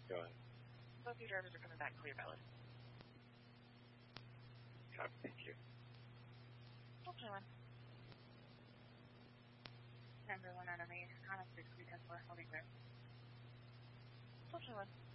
Go ahead. Both your drivers are coming back clear, valid. Copy, thank you. Okay, one. Number 1 out of 8, contact 6 310 4, holding clear. Okay, one.